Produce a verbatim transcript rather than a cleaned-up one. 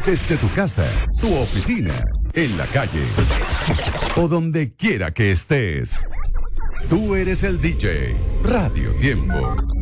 Desde tu casa, tu oficina, en la calle o donde quiera que estés. Tú eres el D J. Radio Tiempo.